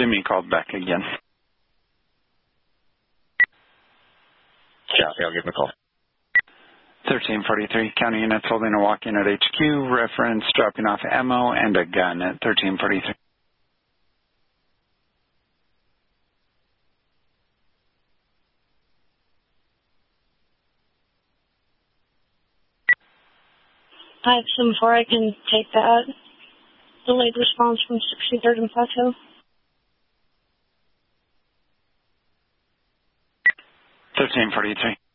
me called back again. Copy, I'll give him a call. 1343, county units holding a walk-in at HQ, reference dropping off ammo and a gun at 1343. I have 7-4, I can take that. Delayed response from 63rd and Plateau. 1343.